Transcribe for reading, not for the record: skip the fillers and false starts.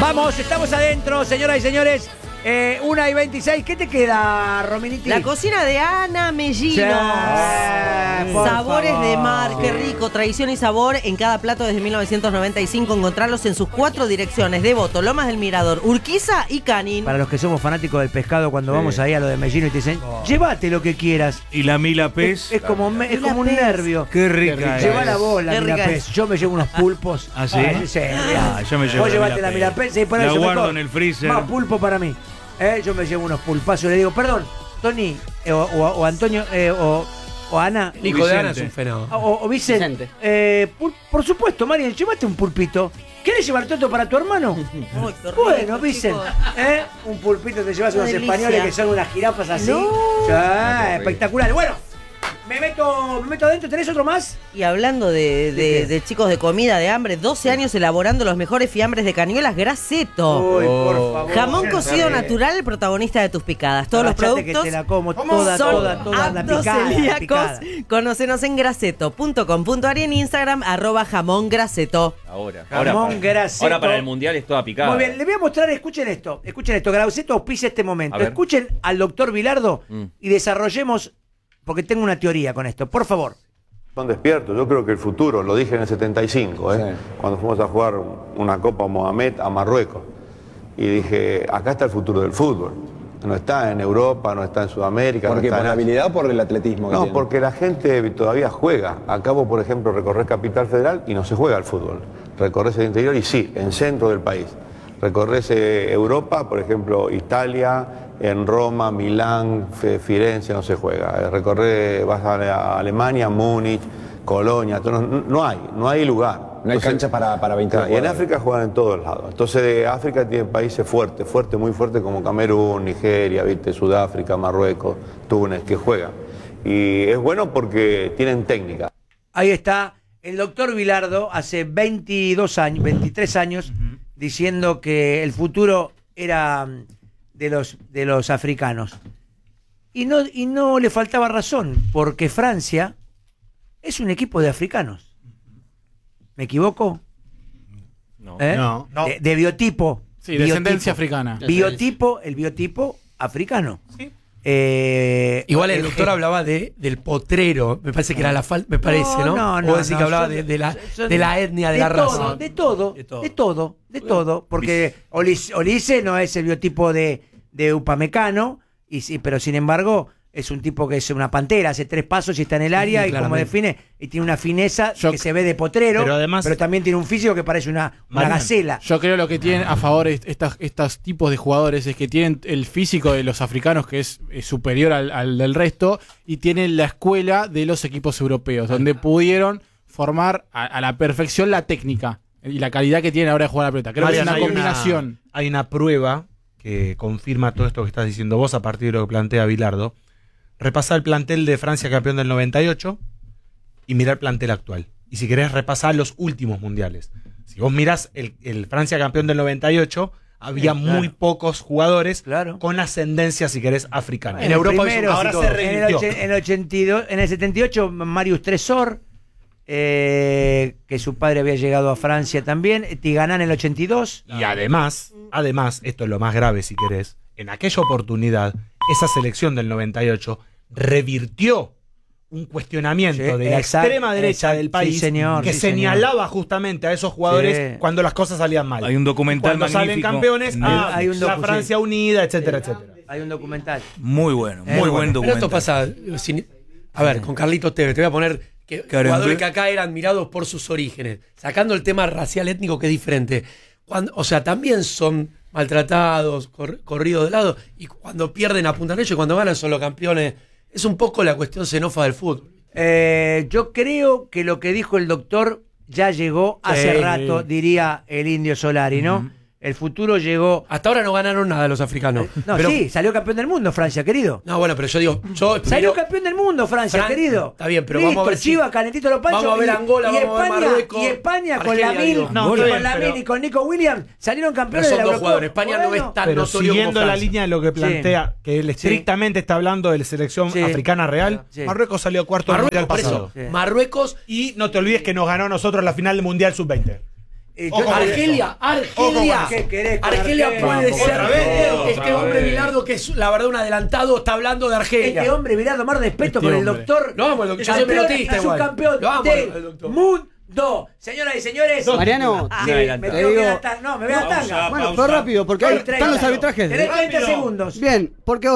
Vamos, estamos adentro, señoras y señores. 1:26. ¿Qué te queda, Rominiti? La cocina de Ana Mellino. Sí, Sabores favor. de mar, qué rico. Tradición y sabor en cada plato desde 1995. Encontrarlos en sus 4 direcciones: Devoto, Lomas del Mirador, Urquiza y Canin. Para los que somos fanáticos del pescado, cuando vamos ahí a lo de Mellino y te dicen, llévate lo que quieras. Y la mila pez. Es como un nervio. Qué rica. Lleva la vos, la Qué rica milapés. Yo me llevo unos pulpos. ¿Ah, sí? Sí. Yo me llevo Vos la llevate la milapés. milapés y por La eso guardo mejor. en el freezer. Más pulpo para mí. Yo me llevo unos pulpazos y le digo, perdón, Tony, o Antonio, o Ana. El hijo de Ana es Vicente. un fenómeno. O Vicente. Por supuesto, Marian, llévate un pulpito. ¿Quieres llevar todo para tu hermano? Ay, qué rico, Bueno, Vicente. chicos. Un pulpito te llevas Una unos delicia. españoles que son unas jirafas así. No. Espectacular. Bueno, me meto adentro. ¿Tenés otro más? Y hablando de chicos de comida, de hambre, 12 años elaborando los mejores fiambres de Cañuelas Graceto. Uy, por favor. Jamón cocido natural, el protagonista de tus picadas. Todos los Agachate productos que te la como son toda la aptos picada. celíacos. Conócenos en graceto.com.ar y en Instagram @jamongraceto. Jamón Graceto. Ahora para el mundial es toda picada. Muy bien, les voy a mostrar, escuchen esto. Graceto auspicia este momento. A ver. Escuchen al doctor Bilardo y desarrollemos, porque tengo una teoría con esto. Por favor. Son despiertos, yo creo que el futuro, lo dije en el 75, cuando fuimos a jugar una Copa Mohamed a Marruecos. Y dije, acá está el futuro del fútbol. No está en Europa, no está en Sudamérica. ¿Por qué? no está ¿Por la en Asia. habilidad o por el atletismo? que No, tiene? porque la gente todavía juega. Acabo, por ejemplo, recorrer Capital Federal y no se juega al fútbol. Recorres el interior y sí, en centro del país. Recorres Europa, por ejemplo, Italia, en Roma, Milán, Firenze, no se juega. Vas a Alemania, Múnich, Colonia, no hay lugar. No hay Entonces, cancha para 20 y en jugadores. África juegan en todos lados. Entonces África tiene países fuertes, muy fuertes como Camerún, Nigeria, ¿viste? Sudáfrica, Marruecos, Túnez, que juegan. Y es bueno porque tienen técnica. Ahí está el doctor Bilardo hace 23 años, diciendo que el futuro era de los africanos. Y no le faltaba razón, porque Francia es un equipo de africanos. ¿Me equivoco? No. No. De biotipo. Sí, descendencia africana. El biotipo africano. Sí. Igual el doctor hablaba del potrero, me parece que era la falta, me parece, ¿no? O decir que hablaba de la etnia, de la raza. De todo. Porque Olise no es el biotipo de Upamecano, pero sin embargo es un tipo que es una pantera, hace 3 pasos y está en el área, y como define, y tiene una fineza que se ve de potrero, pero además, también tiene un físico que parece una gacela. Yo creo lo que tienen a favor estos tipos de jugadores es que tienen el físico de los africanos, que es superior al del resto, y tienen la escuela de los equipos europeos, donde pudieron formar a la perfección la técnica y la calidad que tienen ahora de jugar a la pelota. Creo que es una combinación. Hay una prueba que confirma todo esto que estás diciendo vos a partir de lo que plantea Bilardo. Repasá el plantel de Francia campeón del 98 y mirá el plantel actual. Y si querés repasar los últimos mundiales. Si vos mirás el Francia campeón del 98, había muy pocos jugadores con ascendencia, si querés, africana. En Europa ahora se revirtió. En el 78, Marius Tresor, que su padre había llegado a Francia también. Tiganá en el 82. Y además, esto es lo más grave, si querés, en aquella oportunidad, esa selección del 98 revirtió un cuestionamiento de la extrema derecha del país, que señalaba justamente a esos jugadores cuando las cosas salían mal. Hay un documental cuando salen campeones, hay un la Francia unida, etcétera, etcétera. Hay un documental. Muy bueno, muy buen documental. Pero esto pasa, a ver, con Carlitos Tevez, te voy a poner jugadores que acá eran mirados por sus orígenes, sacando el tema racial étnico que es diferente. O sea, también son maltratados, corridos de lado, y cuando pierden apuntan ellos y cuando ganan son los campeones. Es un poco la cuestión xenofa del fútbol. Yo creo que lo que dijo el doctor ya llegó hace rato, diría el Indio Solari, ¿no? El futuro llegó. Hasta ahora no ganaron nada los africanos. No, pero sí, salió campeón del mundo Francia, querido. No, bueno, pero yo digo, salió campeón del mundo Francia, querido. Está bien, pero listo, vamos a ver Chivas, calentito los panchos. Vamos a ver Angola, vamos a ver Marruecos. Y España con Argelia, Lamine, digo. y con Nico Williams salieron campeones de la son dos Eurocopa. jugadores. España no es tan Pero notorio siguiendo como la Francia. línea de lo que plantea, que él estrictamente está hablando de la selección africana real, Marruecos salió cuarto del mundial pasado. Marruecos, y no te olvides que nos ganó a nosotros la final del mundial sub-20. Argelia, ¿qué querés con Argelia Argelia? puede ser. Otra vez. Este hombre Bilardo, que es la verdad un adelantado, está hablando de Argelia. Este hombre, Bilardo, más respeto con el doctor. Lo amo, el doctor. Yo soy pelotista Es un igual. campeón Lo amo, el del doctor. mundo. Señoras y señores. Mariano, Sí, me tengo que ir a no, me voy a tanga. bueno, pero rápido, porque ahí están los arbitrajes. Tenés 30 segundos. Bien, porque